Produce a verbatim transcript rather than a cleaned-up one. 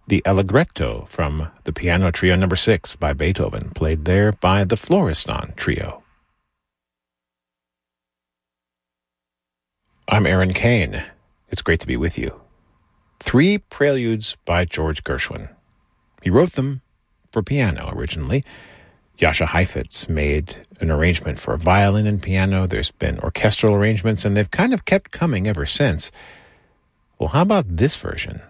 the Allegretto from the Piano Trio number six by Beethoven, played there by the Florestan Trio. I'm Aaron Kane. It's great to be with you. Three preludes by George Gershwin. He wrote them for piano originally. Jascha Heifetz made an arrangement for violin and piano. There's been orchestral arrangements, and they've kind of kept coming ever since. Well, how about this version?